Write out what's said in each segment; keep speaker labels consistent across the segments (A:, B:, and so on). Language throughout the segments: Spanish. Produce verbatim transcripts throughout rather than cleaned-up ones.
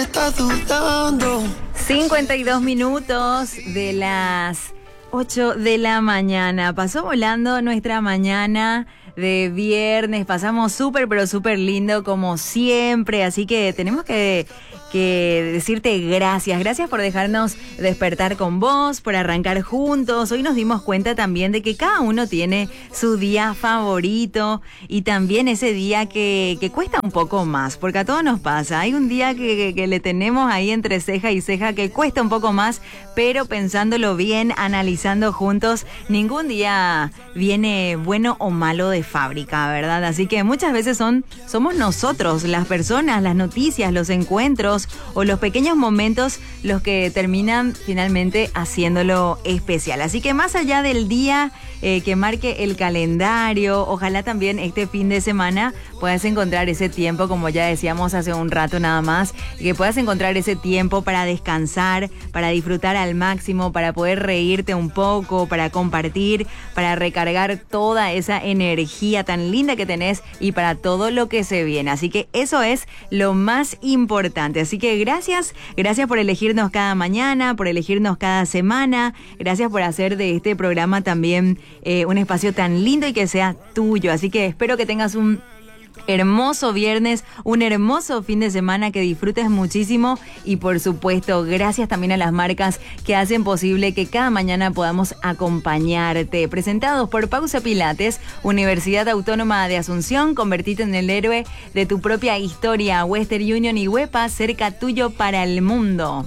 A: Estás dudando.
B: cincuenta y dos minutos de las ocho de la mañana. Pasó volando nuestra mañana de viernes. Pasamos súper, pero súper lindo como siempre. Así que tenemos que, que decirte gracias. Gracias por dejarnos despertar con vos, por arrancar juntos. Hoy nos dimos cuenta también de que cada uno tiene su día favorito y también ese día que, que cuesta un poco más, porque a todos nos pasa. Hay un día que, que, que le tenemos ahí entre ceja y ceja que cuesta un poco más, pero pensándolo bien, analizando juntos, ningún día viene bueno o malo de fábrica, ¿verdad? Así que muchas veces son somos nosotros, las personas, las noticias, los encuentros o los pequeños momentos los que terminan finalmente haciéndolo especial. Así que más allá del día eh, que marque el calendario, ojalá también este fin de semana puedas encontrar ese tiempo, como ya decíamos hace un rato nada más, que puedas encontrar ese tiempo para descansar, para disfrutar al máximo, para poder reírte un poco, para compartir, para recargar toda esa energía tan linda que tenés y para todo lo que se viene. Así que eso es lo más importante. Así que gracias, gracias por elegirnos cada mañana, por elegirnos cada semana, gracias por hacer de este programa también eh, un espacio tan lindo y que sea tuyo. Así que espero que tengas un hermoso viernes, un hermoso fin de semana, que disfrutes muchísimo y por supuesto gracias también a las marcas que hacen posible que cada mañana podamos acompañarte. Presentados por Pausa Pilates, Universidad Autónoma de Asunción, convertite en el héroe de tu propia historia. Western Union y Huepa, cerca tuyo para el mundo.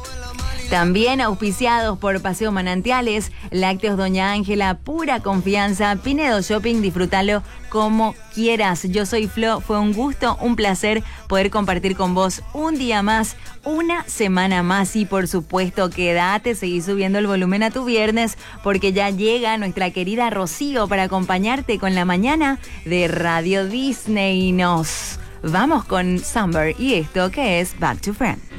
B: También auspiciados por Paseo Manantiales, Lácteos Doña Ángela, pura confianza, Pinedo Shopping, disfrútalo como quieras. Yo soy Flo, fue un gusto, un placer poder compartir con vos un día más, una semana más y por supuesto quédate, seguí subiendo el volumen a tu viernes porque ya llega nuestra querida Rocío para acompañarte con la mañana de Radio Disney. Nos vamos con Summer y esto que es Back to Friends.